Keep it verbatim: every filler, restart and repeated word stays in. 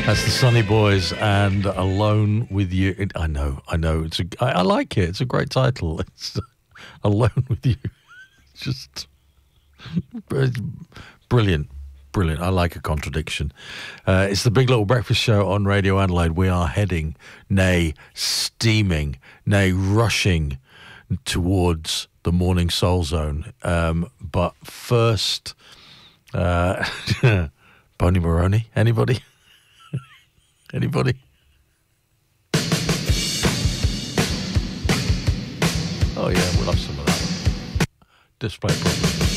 That's the Sunny Boys and Alone With You. It, I know, I know. It's a, I, I like it. It's a great title. It's Alone With You. It's just brilliant, brilliant. I like a contradiction. Uh, it's the Big Little Breakfast Show on Radio Adelaide. We are heading, nay, steaming, nay, rushing towards the Morning Soul Zone. Um, but first, uh, Boney Maroney, anybody? Anybody? Oh yeah, we'll have some of that. Display problem.